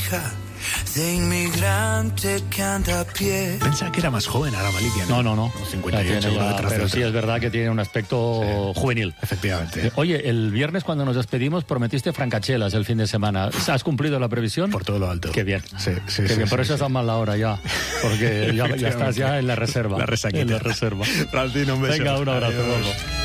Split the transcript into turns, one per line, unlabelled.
hija de inmigrante que anda a pie.
Pensaba que era más joven ahora Malikia, ¿no?
No.
58
Ya,
detrás
pero
del
sí
otro.
es verdad que tiene un aspecto juvenil.
Efectivamente.
Oye, el viernes cuando nos despedimos prometiste francachelas el fin de semana. ¿Has cumplido la previsión?
Por todo lo alto.
Qué bien.
Sí,
Qué bien. Por eso
sí.
es tan mal la hora ya. Porque ya estás ya en la reserva.
La resaquita.
En la reserva.
Francino, un beso.
Venga, un abrazo.
Adiós.
Gordo.